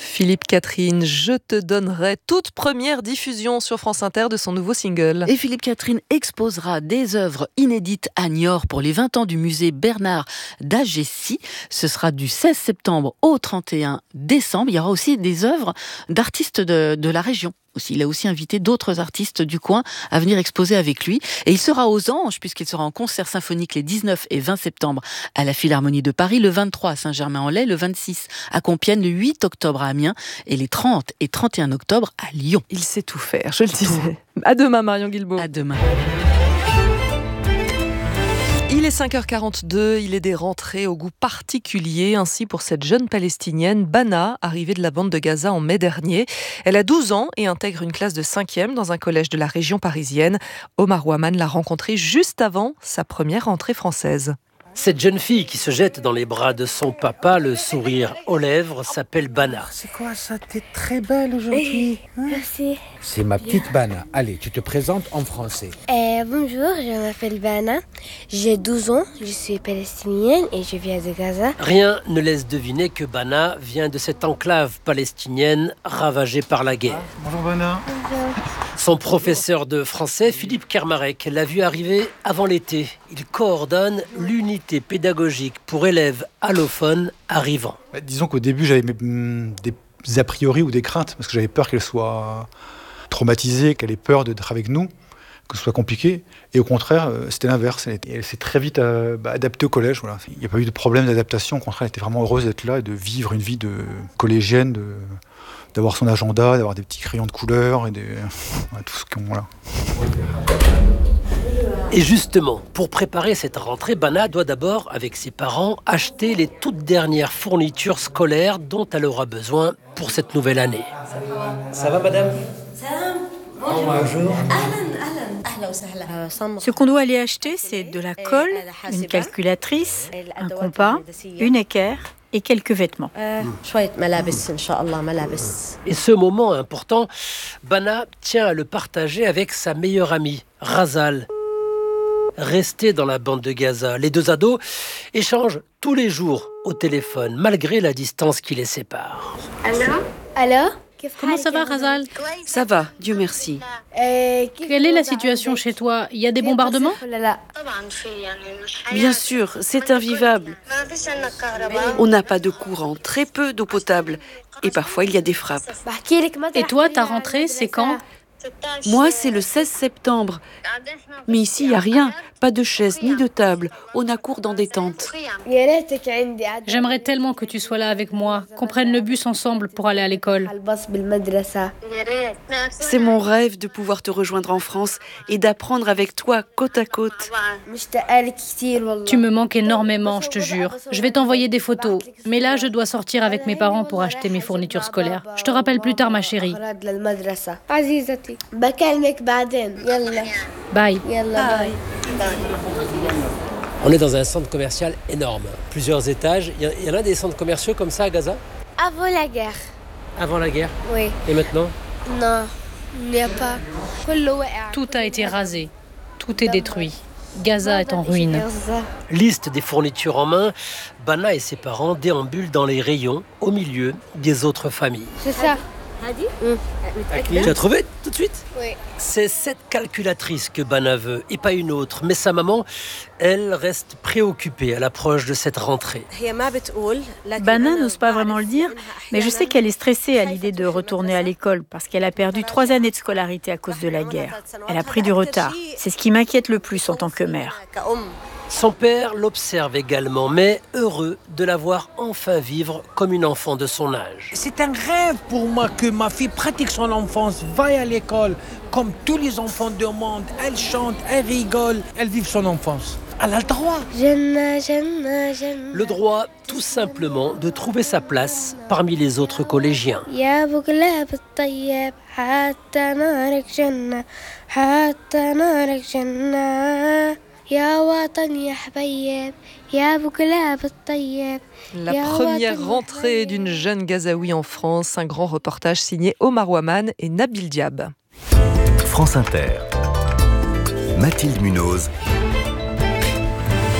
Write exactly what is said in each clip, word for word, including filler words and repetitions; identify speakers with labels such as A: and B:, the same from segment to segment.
A: Philippe Catherine, je te donnerai toute première diffusion sur France Inter de son nouveau single.
B: Et Philippe Catherine exposera des œuvres inédites à Niort pour les vingt ans du musée Bernard d'Agessi. Ce sera du seize septembre au trente et un décembre. Il y aura aussi des œuvres d'artistes de, de la région. Aussi, il a aussi invité d'autres artistes du coin à venir exposer avec lui. Et il sera aux Anges, puisqu'il sera en concert symphonique les dix-neuf et vingt septembre à la Philharmonie de Paris, le vingt-trois à Saint-Germain-en-Laye, le vingt-six à Compiègne, le huit octobre à Amiens et les trente et trente et un octobre à Lyon.
A: Il sait tout faire, je le disais. À demain, Marion Guilbault.
B: À demain.
A: Il est cinq heures quarante-deux, il est des rentrées au goût particulier, ainsi pour cette jeune Palestinienne, Bana, arrivée de la bande de Gaza en mai dernier. Elle a douze ans et intègre une classe de cinquième dans un collège de la région parisienne. Omar Ouaman l'a rencontrée juste avant sa première rentrée française.
C: Cette jeune fille qui se jette dans les bras de son papa, le sourire aux lèvres, s'appelle Bana.
D: C'est quoi ça? T'es très belle aujourd'hui. Hein?
E: Merci.
D: C'est ma petite Bana. Allez, tu te présentes en français.
E: Euh, bonjour, je m'appelle Bana. J'ai douze ans, je suis palestinienne et je viens de Gaza.
C: Rien ne laisse deviner que Bana vient de cette enclave palestinienne ravagée par la guerre.
D: Bonjour Bana.
E: Bonjour.
C: Son professeur de français, Philippe Kermarek, l'a vu arriver avant l'été. Il coordonne l'unité pédagogique pour élèves allophones arrivant.
F: Bah, disons qu'au début, j'avais mm, des a priori ou des craintes, parce que j'avais peur qu'elle soit traumatisée, qu'elle ait peur d'être avec nous, que ce soit compliqué. Et au contraire, c'était l'inverse. Elle, elle s'est très vite euh, bah, adaptée au collège. Voilà. Il n'y a pas eu de problème d'adaptation. Au contraire, elle était vraiment heureuse d'être là et de vivre une vie de collégienne, de... d'avoir son agenda, d'avoir des petits crayons de couleur et des... ouais, tout ce qu'on... Voilà.
C: Et justement, pour préparer cette rentrée, Bana doit d'abord, avec ses parents, acheter les toutes dernières fournitures scolaires dont elle aura besoin pour cette nouvelle année. Ça va, madame? Bonjour.
G: Ce qu'on doit aller acheter, c'est de la colle, une calculatrice, un compas, une équerre et quelques vêtements.
C: Et ce moment important, Bana tient à le partager avec sa meilleure amie, Razal. Restés dans la bande de Gaza, les deux ados échangent tous les jours au téléphone, malgré la distance qui les sépare.
E: Allô? Allô?
G: Comment ça va, Razal?
B: Ça va, Dieu merci.
E: Euh,
G: Quelle est la situation chez toi? Il y a des bombardements?
B: Bien sûr, c'est invivable. On n'a pas de courant, très peu d'eau potable. Et parfois, il y a des frappes.
G: Et toi, ta rentrée, c'est quand?
B: Moi, c'est le seize septembre. Mais ici, il n'y a rien. Pas de chaise ni de table. On a cours dans des tentes.
G: J'aimerais tellement que tu sois là avec moi, qu'on prenne le bus ensemble pour aller à l'école.
B: C'est mon rêve de pouvoir te rejoindre en France et d'apprendre avec toi côte à côte.
G: Tu me manques énormément, je te jure. Je vais t'envoyer des photos. Mais là, je dois sortir avec mes parents pour acheter mes fournitures scolaires. Je te rappelle plus tard, ma chérie. Bye.
C: On est dans un centre commercial énorme, plusieurs étages. Il y en a des centres commerciaux comme ça à Gaza?
E: Avant la guerre.
C: Avant la guerre?
E: Oui.
C: Et maintenant?
E: Non, il n'y a pas.
G: Tout a été rasé. Tout est détruit. Gaza est en ruine.
C: Liste des fournitures en main, Bana et ses parents déambulent dans les rayons, au milieu des autres familles.
E: C'est ça.
C: Tu as trouvé tout de suite?
E: Oui.
C: C'est cette calculatrice que Bana veut, et pas une autre. Mais sa maman, elle, reste préoccupée à l'approche de cette rentrée.
G: Bana n'ose pas vraiment le dire, mais je sais qu'elle est stressée à l'idée de retourner à l'école parce qu'elle a perdu trois années de scolarité à cause de la guerre. Elle a pris du retard. C'est ce qui m'inquiète le plus en tant que mère.
C: Son père l'observe également, mais heureux de la voir enfin vivre comme une enfant de son âge.
D: C'est un rêve pour moi que ma fille pratique son enfance, vaille à l'école, comme tous les enfants du monde. Elle chante, elle rigole, elle vit son enfance. Elle a le droit.
C: Le droit, tout simplement, de trouver sa place parmi les autres collégiens.
A: La première rentrée d'une jeune Gazaoui en France, un grand reportage signé Omar Ouaman et Nabil Diab.
H: France Inter, Mathilde Munoz, le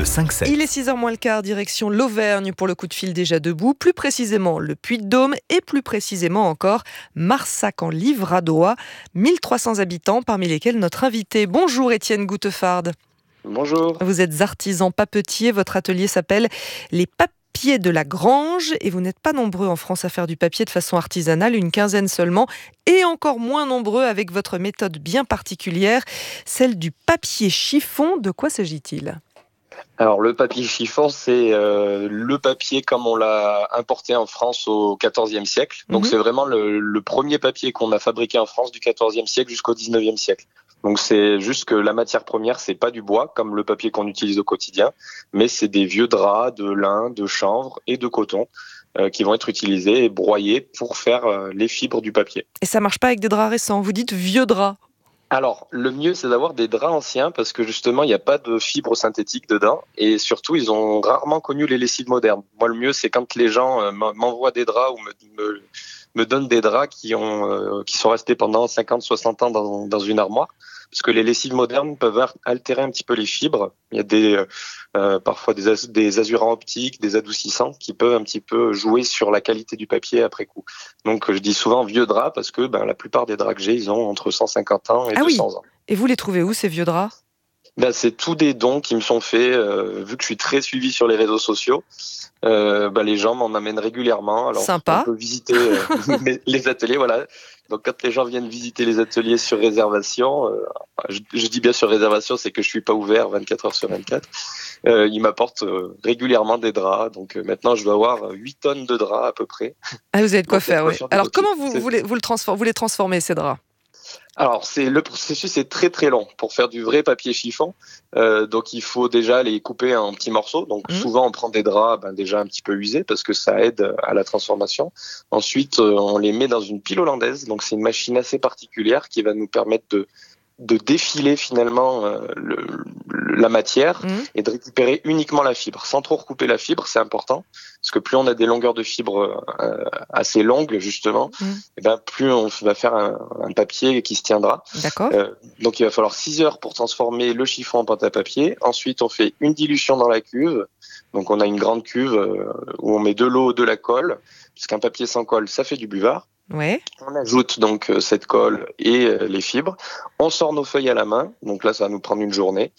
H: cinq sept.
A: Il est six heures moins le quart, direction l'Auvergne pour le coup de fil déjà debout, plus précisément le Puy-de-Dôme et plus précisément encore Marsac en Livradois, mille trois cents habitants parmi lesquels notre invité. Bonjour Étienne Goutefard.
I: Bonjour.
A: Vous êtes artisan papetier, votre atelier s'appelle Les Papiers de la Grange et vous n'êtes pas nombreux en France à faire du papier de façon artisanale, une quinzaine seulement, et encore moins nombreux avec votre méthode bien particulière, celle du papier chiffon. De quoi s'agit-il ?
I: Alors le papier chiffon, c'est euh, le papier comme on l'a importé en France au quatorzième siècle. Donc mmh. c'est vraiment le, le premier papier qu'on a fabriqué en France du quatorzième siècle jusqu'au dix-neuvième siècle. Donc c'est juste que la matière première, c'est pas du bois comme le papier qu'on utilise au quotidien, mais c'est des vieux draps de lin, de chanvre et de coton euh, qui vont être utilisés et broyés pour faire euh, les fibres du papier.
A: Et ça marche pas avec des draps récents, vous dites vieux draps.
I: Alors, le mieux, c'est d'avoir des draps anciens parce que justement, il n'y a pas de fibres synthétiques dedans et surtout, ils ont rarement connu les lessives modernes. Moi, le mieux, c'est quand les gens euh, m'envoient des draps ou me, me, me donnent des draps qui, ont, euh, qui sont restés pendant cinquante, soixante ans dans, dans une armoire. Parce que les lessives modernes peuvent altérer un petit peu les fibres. Il y a des, euh, parfois des, az- des asurants optiques, des adoucissants qui peuvent un petit peu jouer sur la qualité du papier après coup. Donc je dis souvent vieux draps parce que ben, la plupart des draps que j'ai, ils ont entre cent cinquante ans et
A: ah
I: deux cents
A: oui.
I: ans.
A: Et vous les trouvez où ces vieux draps ?
I: Ben, c'est tous des dons qui me sont faits, euh, vu que je suis très suivi sur les réseaux sociaux. Euh, ben, les gens m'en amènent régulièrement. Alors,
A: sympa.
I: On peut visiter euh, les ateliers, voilà. Donc quand les gens viennent visiter les ateliers sur réservation, euh, je, je dis bien sur réservation, c'est que je suis pas ouvert vingt-quatre heures sur vingt-quatre. Euh, ils m'apportent euh, régulièrement des draps. Donc euh, maintenant, je dois avoir huit tonnes de draps à peu près.
A: Ah, vous avez de quoi
I: donc,
A: faire, oui. Alors
I: papier.
A: comment vous, vous, les, vous, le transformez, vous les transformez ces draps ?
I: Alors, c'est le processus est très très long pour faire du vrai papier chiffon. Euh, donc, il faut déjà les couper en petits morceaux. Donc, mmh. souvent, on prend des draps ben, déjà un petit peu usés parce que ça aide à la transformation. Ensuite, euh, on les met dans une pile hollandaise. Donc, c'est une machine assez particulière qui va nous permettre de de défiler finalement euh, le, le, la matière mmh. et de récupérer uniquement la fibre, sans trop recouper la fibre, c'est important, parce que plus on a des longueurs de fibre euh, assez longues justement, mmh. et ben plus on va faire un, un papier qui se tiendra.
A: D'accord.
I: Euh, donc il va falloir six heures pour transformer le chiffon en pâte à papier. Ensuite on fait une dilution dans la cuve, donc on a une grande cuve euh, où on met de l'eau, de la colle, puisqu'un papier sans colle ça fait du buvard.
A: Ouais.
I: On ajoute donc euh, cette colle et euh, les fibres. On sort nos feuilles à la main. Donc là, ça va nous prendre une journée.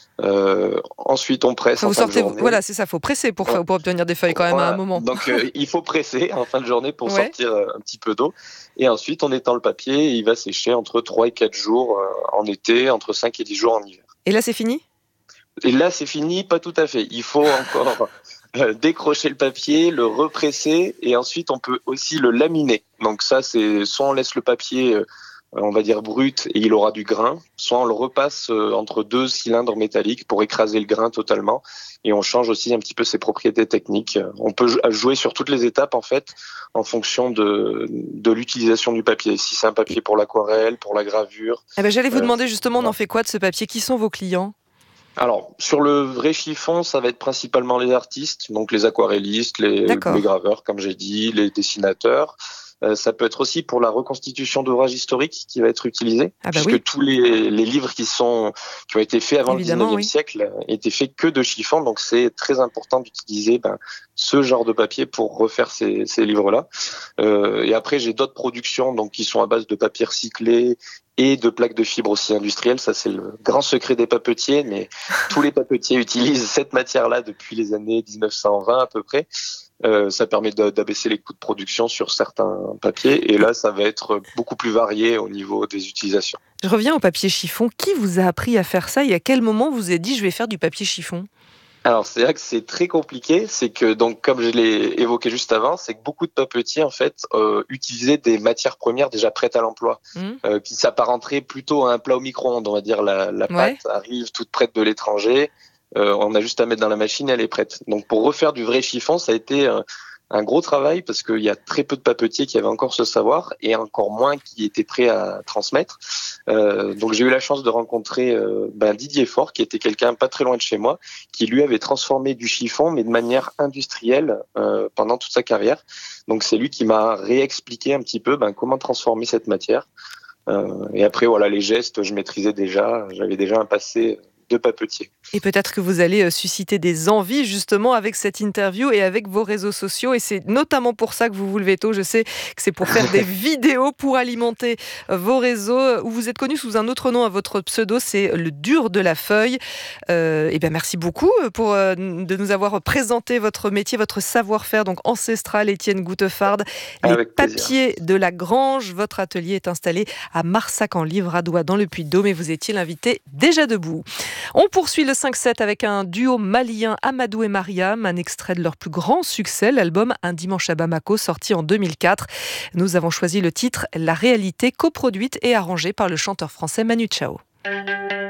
I: Euh, ensuite, on presse
A: enfin,
I: en
A: vous
I: fin
A: sortez,
I: de journée.
A: Voilà, c'est ça. Faut presser pour, ouais. pour obtenir des feuilles quand même
I: voilà.
A: à un moment.
I: Donc euh, il faut presser en fin de journée pour
A: ouais.
I: sortir euh, un petit peu d'eau. Et ensuite, on étend le papier. Et il va sécher entre trois et quatre jours euh, en été, entre cinq et dix jours en hiver.
A: Et là, c'est fini ?
I: Et là, c'est fini, pas tout à fait. Il faut encore euh, décrocher le papier, le represser, et ensuite on peut aussi le laminer. Donc ça, c'est soit on laisse le papier, euh, on va dire brut, et il aura du grain, soit on le repasse euh, entre deux cylindres métalliques pour écraser le grain totalement, et on change aussi un petit peu ses propriétés techniques. On peut jouer sur toutes les étapes en fait, en fonction de de l'utilisation du papier. Si c'est un papier pour l'aquarelle, pour la gravure.
A: Eh ben, j'allais vous
I: euh,
A: demander justement, on en fait quoi de ce papier ? Qui sont vos clients ?
I: Alors, sur le vrai chiffon, ça va être principalement les artistes, donc les aquarellistes, les, les graveurs, comme j'ai dit, les dessinateurs. Euh, ça peut être aussi pour la reconstitution d'ouvrages historiques qui va être utilisé,
A: ah bah
I: puisque
A: oui.
I: tous les, les livres qui sont qui ont été faits avant
A: Évidemment,
I: le dix-neuvième
A: oui.
I: siècle étaient faits que de chiffon, donc c'est très important d'utiliser ben, ce genre de papier pour refaire ces, ces livres-là. Euh, et après, j'ai d'autres productions donc qui sont à base de papier recyclé et de plaques de fibres aussi industrielles. Ça, c'est le grand secret des papetiers, mais tous les papetiers utilisent cette matière-là depuis les années dix-neuf cent vingt à peu près. Euh, ça permet d'abaisser les coûts de production sur certains papiers, et là, ça va être beaucoup plus varié au niveau des utilisations.
A: Je reviens au papier chiffon. Qui vous a appris à faire ça et à quel moment vous avez dit « je vais faire du papier chiffon » ?
I: Alors, c'est là que c'est très compliqué. C'est que, donc, comme je l'ai évoqué juste avant, c'est que beaucoup de papetiers, en fait, euh, utilisaient des matières premières déjà prêtes à l'emploi, mmh. euh, qui s'apparenteraient plutôt à un plat au micro-ondes. On va dire, la, la
A: ouais.
I: pâte arrive toute prête de l'étranger. Euh, on a juste à mettre dans la machine, elle est prête. Donc, pour refaire du vrai chiffon, ça a été euh, un gros travail parce qu'il y a très peu de papetiers qui avaient encore ce savoir et encore moins qui étaient prêts à transmettre. Euh, donc, j'ai eu la chance de rencontrer euh, ben, Didier Faure, qui était quelqu'un pas très loin de chez moi, qui lui avait transformé du chiffon, mais de manière industrielle euh, pendant toute sa carrière. Donc, c'est lui qui m'a réexpliqué un petit peu ben, comment transformer cette matière. Euh, et après, voilà, les gestes, je maîtrisais déjà. J'avais déjà un passé de papetier.
A: Et peut-être que vous allez susciter des envies justement avec cette interview et avec vos réseaux sociaux. Et c'est notamment pour ça que vous vous levez tôt. Je sais que c'est pour faire des vidéos, pour alimenter vos réseaux. Où vous êtes connu sous un autre nom à votre pseudo, c'est le dur de la feuille. Euh, et bien merci beaucoup pour euh, de nous avoir présenté votre métier, votre savoir-faire donc ancestral, Étienne Gouttefard. Les
I: Avec
A: papiers de la Grange. Votre atelier est installé à Marsac-en-Livradois dans le Puy-de-Dôme et vous étiez l'invité déjà debout. On poursuit le cinq sept avec un duo malien, Amadou et Mariam, un extrait de leur plus grand succès, l'album Un dimanche à Bamako, sorti en deux mille quatre. Nous avons choisi le titre La réalité, coproduite et arrangée par le chanteur français Manu Chao.